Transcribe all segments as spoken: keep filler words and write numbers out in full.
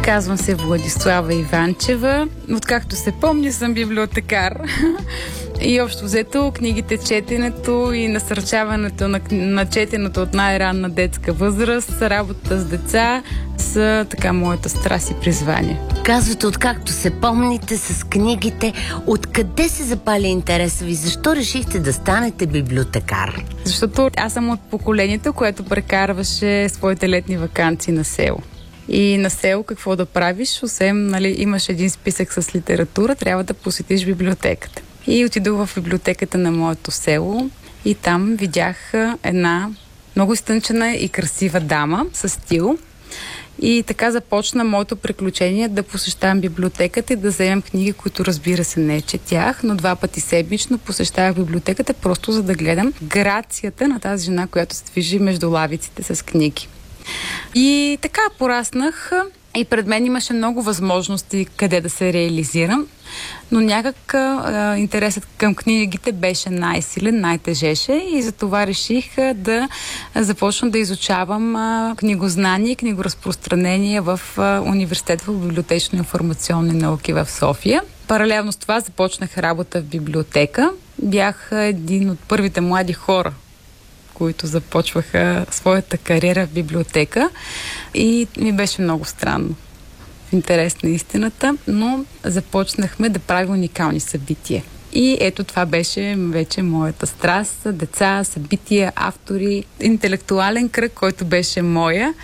Казвам се Владислава Иванчева. Откакто се помня, съм библиотекар. И общо взето книгите, четенето и насърчаването на, на четенето от най-ранна детска възраст, работа с деца са така моята страст и призвание. Казвате, откакто се помните с книгите, откъде се запали интереса ви? Защо решихте да станете библиотекар? Защото аз съм от поколението, което прекарваше своите летни ваканции на село. И на село какво да правиш, освен, нали, имаш един списък с литература, трябва да посетиш библиотеката. И отидох в библиотеката на моето село и там видях една много изтънчена и красива дама с стил. И така започна моето приключение да посещавам библиотеката и да вземем книги, които, разбира се, не четях, но два пъти седмично посещавах библиотеката просто за да гледам грацията на тази жена, която се движи между лавиците с книги. И така пораснах и пред мен имаше много възможности къде да се реализирам, но някак а, интересът към книгите беше най-силен, най-тежеше и затова реших а, да започна да изучавам а, книгознание и книгоразпространение в а, Университета в библиотечно-информационни науки в София. Паралелно с това започнах работа в библиотека. Бях един от първите млади хора, които започваха своята кариера в библиотека и ми беше много странно, в интерес на истината, но започнахме да правим уникални събития. И ето това беше вече моята страст, деца, събития, автори, интелектуален кръг, който беше моя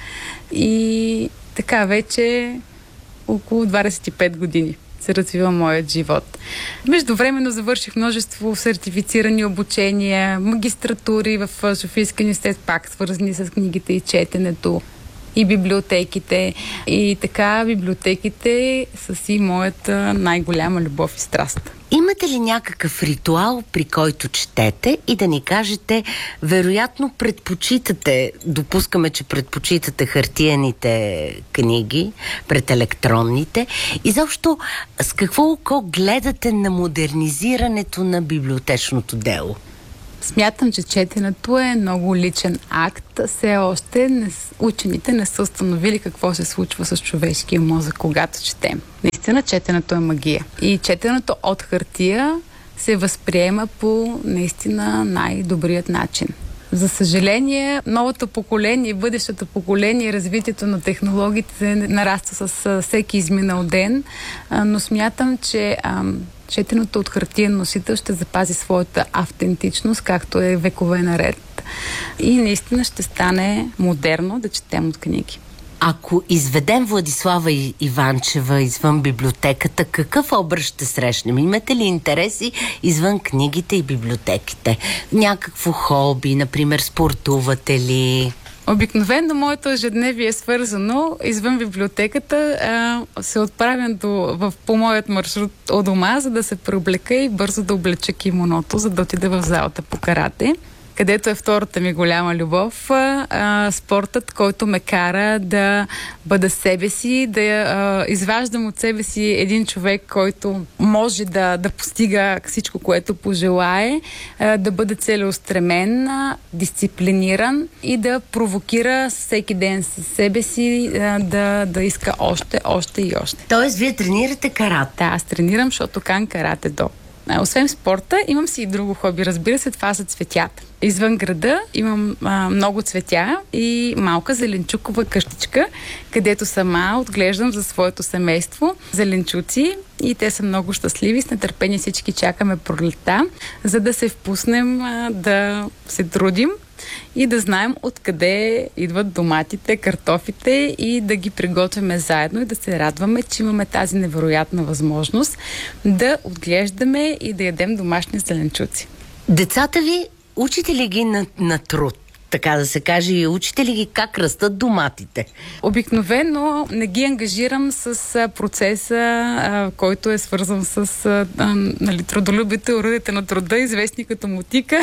и така вече около двадесет и пет години се развива моят живот. Междувременно завърших множество сертифицирани обучения, магистратури в Софийския университет, пак свързани с книгите и четенето, и библиотеките. И така библиотеките са си моята най-голяма любов и страст. Имате ли някакъв ритуал, при който четете и да ни кажете, вероятно предпочитате, допускаме, че предпочитате хартиените книги пред електронните, и защо с какво око гледате на модернизирането на библиотечното дело? Смятам, че четенето е много личен акт. Все още не, учените не са установили какво се случва с човешкия мозък, когато четем. Наистина, четенето е магия. И четенето от хартия се възприема по наистина най-добрият начин. За съжаление, новото поколение, бъдещото поколение, развитието на технологиите нараства с всеки изминал ден, но смятам, че четеното от хартиен носител ще запази своята автентичност, както е векове наред. И наистина ще стане модерно да четем от книги. Ако изведем Владислава Иванчева извън библиотеката, какъв образ ще срещнем? Имате ли интереси извън книгите и библиотеките? Някакво хобби, например, спортувате ли? Обикновено моето ежедневие е свързано извън библиотеката. А, се отправям до, в, по моят маршрут от дома, за да се преоблека и бързо да облеча кимоното, за да отида в залата по карате, където е втората ми голяма любов. А, спортът, който ме кара да бъда себе си, да а, изваждам от себе си един човек, който може да, да постига всичко, което пожелае, а, да бъде целеустремен, дисциплиниран и да провокира всеки ден със себе си а, да, да иска още, още и още. Тоест, вие тренирате карате? Да, аз тренирам Шотокан карате до. Освен спорта, имам си и друго хобби. Разбира се, това са цветята. Извън града имам а, много цветя и малка зеленчукова къщичка, където сама отглеждам за своето семейство зеленчуци и те са много щастливи. С нетърпение всички чакаме пролетта, за да се впуснем а, да се трудим и да знаем откъде идват доматите, картофите и да ги приготвяме заедно и да се радваме, че имаме тази невероятна възможност да отглеждаме и да ядем домашни зеленчуци. Децата ви учите ли ги на, на труд? Така да се каже, и учите ли ги как растат доматите? Обикновено не ги ангажирам с процеса, а, който е свързан с а, нали, трудолюбите, уродите на труда, известни като мотика,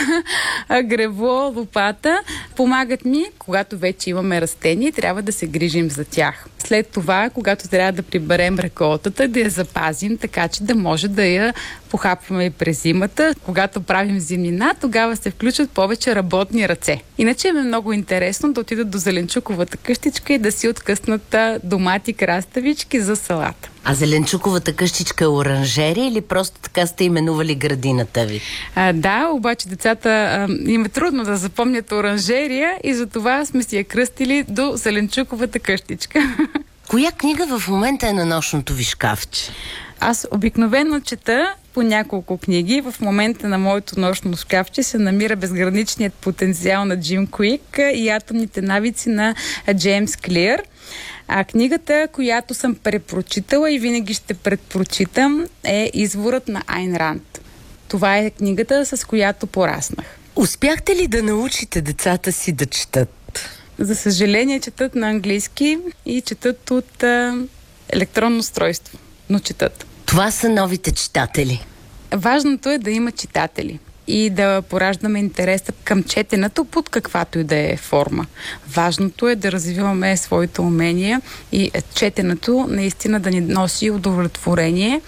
гребло, лопата. Помагат ми, когато вече имаме растения, трябва да се грижим за тях. След това, когато трябва да приберем реколтата, да я запазим, така че да може да я похапваме и през зимата. Когато правим зимнина, тогава се включат повече работни ръце. Иначе Иначе е много интересно да отидат до зеленчуковата къщичка и да си откъснат домати, краставички за салата. А зеленчуковата къщичка е оранжерия или просто така сте именували градината ви? А, да, обаче децата а, им е трудно да запомнят оранжерия и затова сме си я кръстили до зеленчуковата къщичка. Коя книга в момента е на нощното ви шкафче? Аз обикновено чета по няколко книги. В момента на моето нощно шкафче се намира Безграничният потенциал на Джим Куик и Атомните навици на Джеймс Клир. А книгата, която съм препрочитала и винаги ще предпрочитам, е Изворът на Айн Ранд. Това е книгата, с която пораснах. Успяхте ли да научите децата си да четат? За съжаление, четат на английски и четат от а, електронно устройство, но четат. Това са новите читатели. Важното е да има читатели и да пораждаме интереса към четенето под каквато и да е форма. Важното е да развиваме своите умения и четенето наистина да ни носи удовлетворение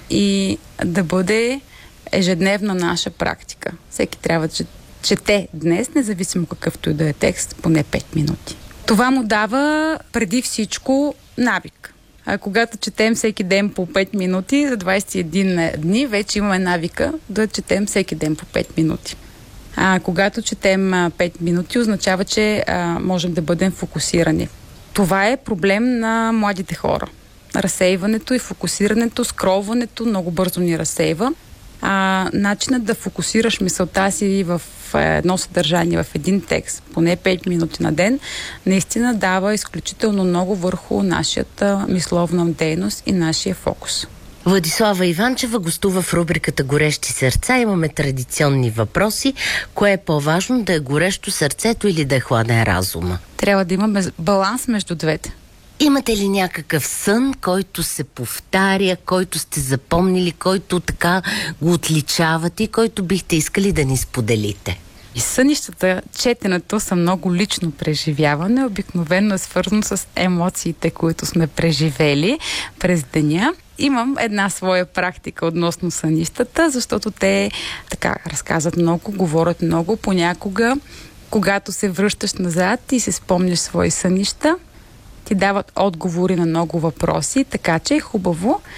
и да бъде ежедневна наша практика. Всеки трябва да чете днес, независимо какъвто и да е текст, поне пет минути. Това му дава преди всичко навик. А когато четем всеки ден по пет минути, за двайсет и един дни вече имаме навика да четем всеки ден по пет минути. А когато четем а, пет минути, означава, че а, можем да бъдем фокусирани. Това е проблем на младите хора. Разсейването и фокусирането, скролването много бързо ни разсейва. А, начинът да фокусираш мисълта си в едно съдържание, в един текст, поне пет минути на ден, наистина дава изключително много върху нашата мисловна дейност и нашия фокус. Владислава Иванчева гостува в рубриката Горещи сърца. Имаме традиционни въпроси. Кое е по-важно, да е горещо сърцето или да е хладен разума? Трябва да имаме баланс между двете. Имате ли някакъв сън, който се повтаря, който сте запомнили, който така го отличавате и който бихте искали да ни споделите? И сънищата, четенето са много лично преживяване, обикновено е свързано с емоциите, които сме преживели през деня. Имам една своя практика относно сънищата, защото те така разказват много, говорят много. Понякога, когато се връщаш назад и се спомняш свои сънища, ти дават отговори на много въпроси, така че е хубаво